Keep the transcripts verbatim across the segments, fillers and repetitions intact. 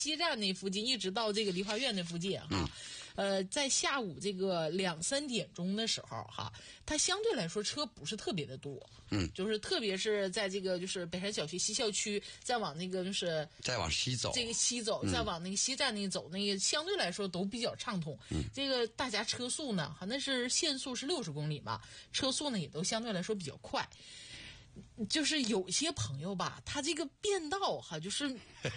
西站那附近一直到这个梨花苑那附近哈、嗯，呃，在下午这个两三点钟的时候哈，它相对来说车不是特别的多， 嗯， 就是特别是在这个就是北山小区西校区，再往那个就是再往西走， 这个西走，再往那个西站那走，那个相对来说都比较畅通。嗯，这个大家车速呢，好像是限速是六十公里嘛，车速呢也都相对来说比较快。就是有些朋友吧，他这个变道哈，就是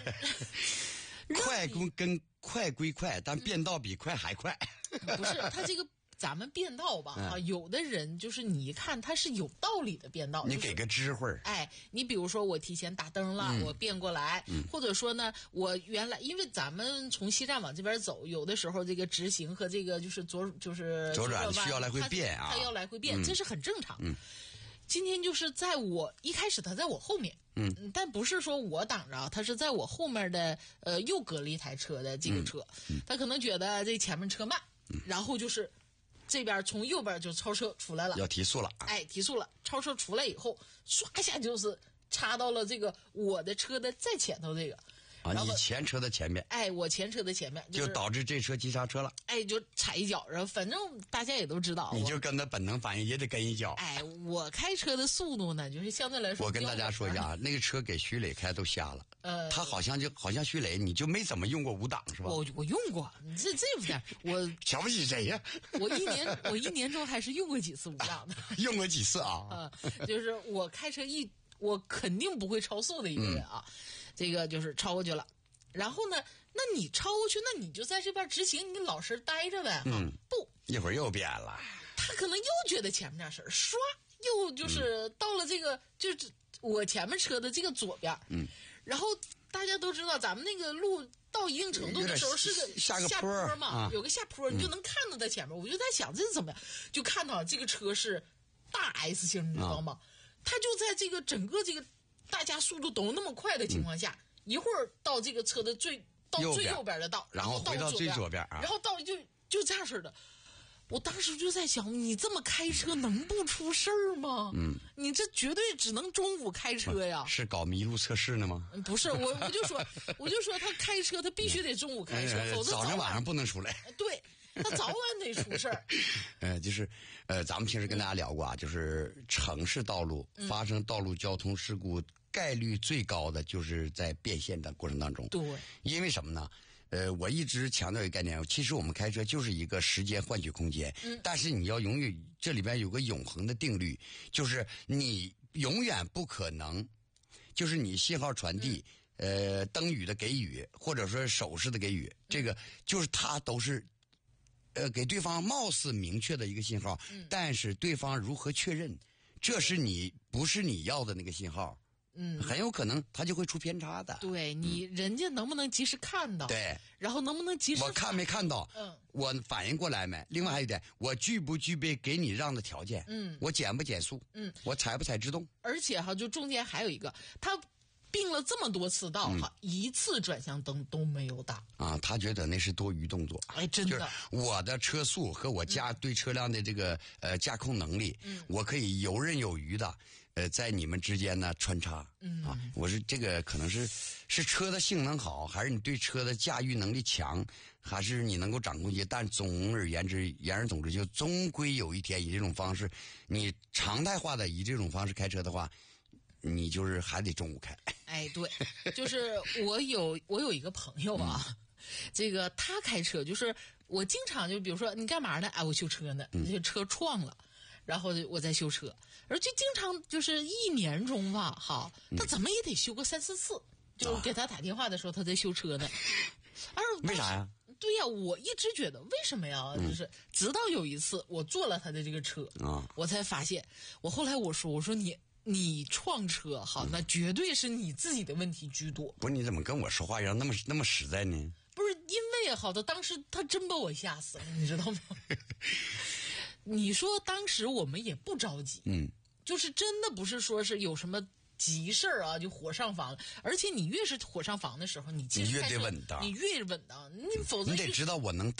快跟跟快归快，但变道比快还快。 不是他这个咱们变道吧啊、嗯，有的人就是你一看他是有道理的变道， 你给个智慧、就是。 哎，你比如说我提前打灯了，嗯、我变过来、嗯，或者说呢，我原来因为咱们从西站往这边走，有的时候这个直行和这个就是左就是左转需要来回变啊， 他要来回变、嗯，这是很正常。 嗯。 今天就是在我一开始他在我后面， 嗯， 但不是说我挡着，他是在我后面的呃又隔了一台车的这个车， 嗯嗯、 他可能觉得这前面车慢， 嗯、 然后就是这边从右边就超车出来了， 要提速了， 哎，提速了，超车出来以后，唰一下就是插到了这个我的车的再前头这个。 啊，你前车的前面， 哎，我前车的前面、就是， 就导致这车急刹车了。 哎，就踩一脚，然后反正大家也都知道， 你就跟着本能反应也得跟一脚。 哎，我开车的速度呢，就是相对来说， 我跟大家说一下，那个车给徐磊开都瞎了。 呃， 他好像就好像徐磊，你就没怎么用过五档是吧？ 我我用过，你这这不是我瞧不起谁呀？ 我一年我一年中还是用过几次五档的， 用过几次啊？ 啊、呃，就是我开车一我肯定不会超速的一个人啊，嗯、这个就是超过去了。然后呢？那你超过去，那你就在这边直行，你老实待着呗。 嗯， 不， 一会儿又变了。 他可能又觉得前面那事儿，唰，又就是到了这个，嗯、就是我前面车的这个左边。 嗯， 然后大家都知道，咱们那个路到一定程度的时候是个下个坡嘛， 啊、 有个下坡，你就能看到在前面。嗯、我就在想，这是怎么样？就看到这个车是大 S 型，你知道吗？他、啊、就在这个整个这个大家速度都那么快的情况下。嗯，一会儿到这个车的最到最右边的道， 然后回到最左边， 然后到就就这样式的。我当时就在想，你这么开车能不出事儿吗？ 嗯， 你这绝对只能中午开车呀。 是搞麋鹿测试呢吗？ 不是，我我就说，我就说他开车，他必须得中午开车， 嗯、 否则早上晚上不能出来。 对。他早晚得出事儿。 呃，就是，呃，咱们平时跟大家聊过啊，嗯、就是城市道路发生道路交通事故概率最高的，就是在变线的过程当中。 对， 因为什么呢？呃，我一直强调一个概念，其实我们开车就是一个时间换取空间， 嗯， 但是你要永远这里边有个永恒的定律，就是你永远不可能，就是你信号传递。嗯、呃，灯语的给予，或者说手势的给予，这个就是它都是。呃，给对方貌似明确的一个信号， 嗯、 但是对方如何确认，这是你不是你要的那个信号， 嗯， 很有可能他就会出偏差的。 对你、嗯，人家能不能及时看到？ 对， 然后能不能及时？ 我看没看到？ 嗯， 我反应过来没？另外还有一点，我具不具备给你让的条件？ 嗯， 我减不减速？ 嗯， 我踩不踩制动？ 而且哈，就中间还有一个他。并了这么多次道哈、嗯，一次转向灯都没有打啊！他觉得那是多余动作。 哎，真的， 就是我的车速和我加、嗯、对车辆的这个呃驾控能力， 嗯， 我可以游刃有余的呃在你们之间呢穿插。 嗯啊，我是这个可能是是车的性能好，还是你对车的驾驭能力强，还是你能够掌控一些？但总而言之，言而总之，就终归有一天以这种方式，你常态化的以这种方式开车的话。你就是还得中午开， 哎，对，就是我有我有一个朋友啊，嗯、这个他开车就是我经常就比如说你干嘛呢？哎，我修车呢，这、嗯、车撞了，然后我在修车，而就经常就是一年中吧，好，他怎么也得修个三四次，嗯、就给他打电话的时候他在修车呢，而为啥呀？ 对呀，我一直觉得为什么呀？ 嗯、 就是直到有一次我坐了他的这个车啊， 我才发现，我后来我说我说你。你撞车好，那绝对是你自己的问题居多。 不是你怎么跟我说话一样那么那么实在呢？ 不是因为好的，当时他真把我吓死了，你知道吗？你说当时我们也不着急， 嗯， 就是真的不是说是有什么急事儿啊，就火上房。而且你越是火上房的时候，你你越得稳当， 你越稳当，你否则、 嗯、你得知道我能到。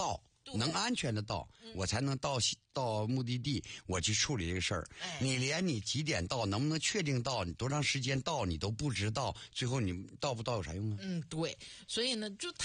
能安全的到，嗯、我才能到到目的地，我去处理这个事儿。 哎、 你连你几点到，能不能确定到，你多长时间到，你都不知道，最后你到不到有啥用啊？ 嗯，对，所以呢，就。